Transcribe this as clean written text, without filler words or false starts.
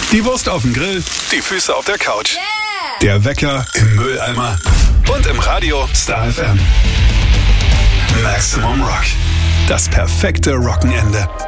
Die Wurst auf dem Grill, die Füße auf der Couch. Der Wecker im Mülleimer und im Radio Star FM. Maximum Rock. Das perfekte Rockenende.